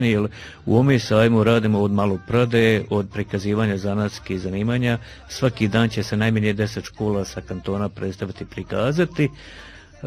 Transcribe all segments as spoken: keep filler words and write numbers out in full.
Jer u ovome sajmu radimo od maloprodaje, od prikazivanja zanatskih zanimanja. Svaki dan će se najmanje deset škola sa kantona predstaviti i prikazati. Uh,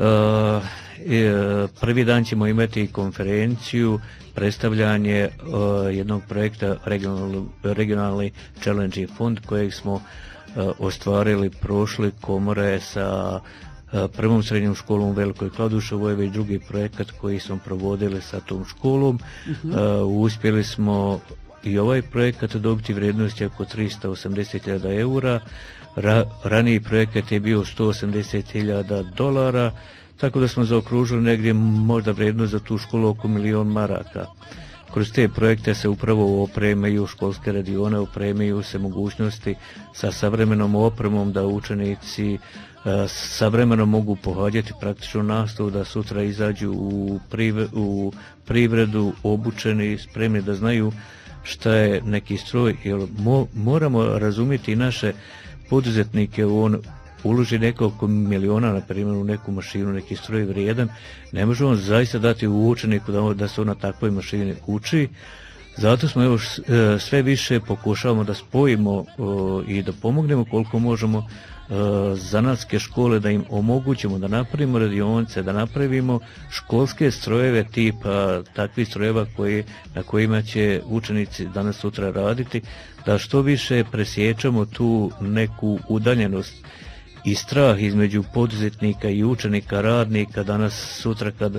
prvi dan ćemo imati konferenciju, predstavljanje uh, jednog projekta regionalni, regionalni challenge fond kojeg smo uh, ostvarili prošle komore sa prvom srednjom školom u Velikoj Kladuševoj, već drugi projekat koji smo provodili sa tom školom. Uh-huh. Uh, uspjeli smo i ovaj projekat dobiti vrijednosti oko tristo osamdeset hiljada eura. Ra, raniji projekat je bio sto osamdeset hiljada dolara, tako da smo zaokružili negdje možda vrijednost za tu školu oko milion maraka. Kroz te projekte se upravo opremaju školske radione, opremaju se mogućnosti sa savremenom opremom da učenici savremeno mogu pohađati praktičnu nastavu, da sutra izađu u, priv, u privredu obučeni, spremni da znaju šta je neki stroj. Jer mo, moramo razumjeti naše poduzetnike, on uloži nekoliko miliona, na primjer, u neku mašinu, neki stroj vrijedan, ne može on zaista dati u učeniku da, da se on na takvoj mašini uči. Zato smo evo sve više pokušavamo da spojimo i da pomognemo koliko možemo zanatske škole, da im omogućimo da napravimo radionice, da napravimo školske strojeve tipa takvih strojeva koji, na kojima će učenici danas sutra raditi, da što više presjećamo tu neku udaljenost i strah između poduzetnika i učenika, radnika danas sutra kad,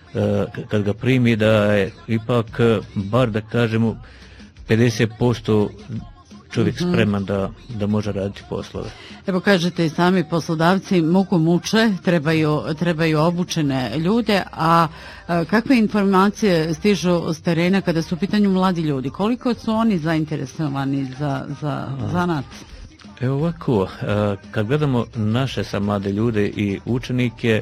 kad ga primi, da je ipak bar da kažemo pedeset posto čovjek spreman da, da može raditi poslove. Evo kažete i sami poslodavci muku muče, trebaju, trebaju obučene ljude, a, a kakve informacije stižu s terena kada su u pitanju mladi ljudi? Koliko su oni zainteresovani za, za zanat? Evo ovako, kad gledamo naše sa mlade ljude i učenike,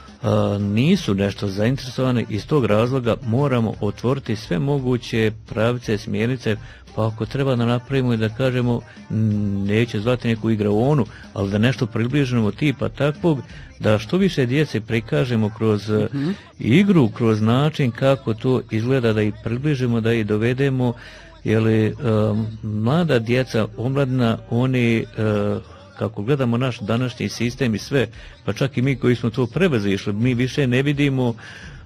nisu nešto zainteresovani, iz tog razloga moramo otvoriti sve moguće pravice, smjernice, pa ako treba da napravimo i da kažemo neće zvati neku igraonu, ali da nešto približimo tipa takvog, da što više djece prikažemo kroz uh-huh. igru, kroz način kako to izgleda, da ih približimo, da ih dovedemo, jer um, mlada djeca, omladina, oni uh, kako gledamo naš današnji sistem i sve, pa čak i mi koji smo to prevazišli, mi više ne vidimo uh,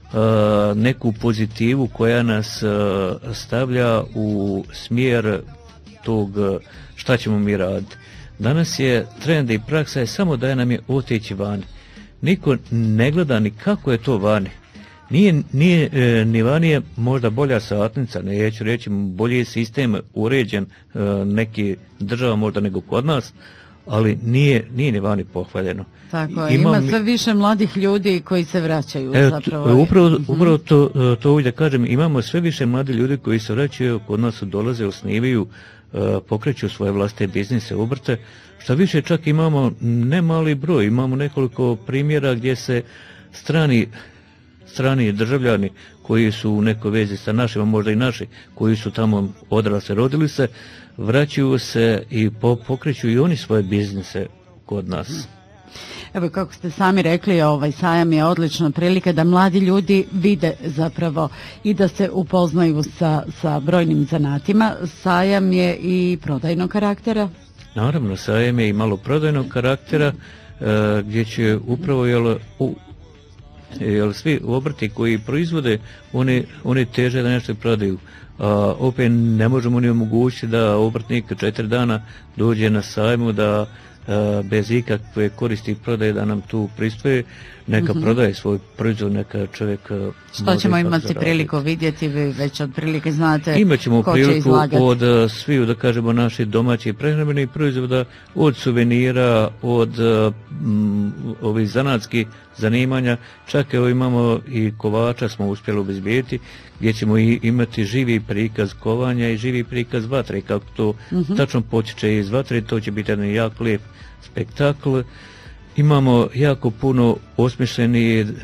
neku pozitivu koja nas uh, stavlja u smjer tog uh, šta ćemo mi raditi. Danas je trend i praksa je samo da nam je otići vani. Niko ne gleda ni kako je to vani. Nije, nije e, ni vani je možda bolja satnica, neću reći bolji je sistem uređen e, neki država možda nego kod nas, ali nije, nije ni vani pohvaljeno. Tako je, ima sve više mladih ljudi koji se vraćaju. Evo, zapravo. Upravo, upravo to, to ovdje da kažem, imamo sve više mladih ljudi koji se vraćaju, kod nas dolaze, osnivaju, pokreću svoje vlastite biznise, obrte. Šta više, čak imamo ne mali broj, imamo nekoliko primjera gdje se strani strani državljani koji su u nekoj vezi sa našima, možda i naši, koji su tamo odrasli, rodili se, vraćaju se i pokreću i oni svoje biznise kod nas. Evo, kako ste sami rekli, ovaj sajam je odlična prilika da mladi ljudi vide zapravo i da se upoznaju sa, sa brojnim zanatima. Sajam je i prodajnog karaktera? Naravno, sajam je i malo prodajnog karaktera, uh, gdje će upravo jel, u, jel, svi obrti koji proizvode, oni, oni teže da nešto prodaju. A, opet ne možemo ni omogućiti da obrtnik četiri dana dođe na sajmu, da a, bez ikakve koristi prodaje, da nam tu pristoje, neka mm-hmm. prodaje svoj proizvod, neka čovjek... Što ćemo imati priliku vidjeti, vi već od prilike znate Imaćemo ko priliku će izlagati. Od sviju, da kažemo, naših domaćih prehrambenih proizvoda, od suvenira, od mm, ovih zanatskih zanimanja, čak evo imamo i kovača smo uspjeli obezbijeti, gdje ćemo i imati živi prikaz kovanja i živi prikaz vatre, kako to mm-hmm. tačno potječe iz vatre, to će biti jedan jako lijep spektakl. Imamo jako puno osmišljeni, e,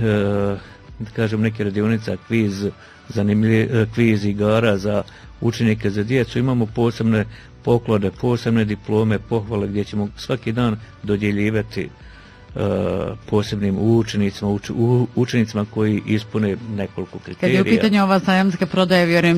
da kažem, neke radionica, kviz, zanimljiv, kviz igara za učenike, za djecu. Imamo posebne poklade, posebne diplome, pohvale gdje ćemo svaki dan dodjeljivati Uh, posebnim učenicima, uč, u, učenicima koji ispune nekoliko kriterija. Kad je u pitanju ova sajamska prodaja, vjerujem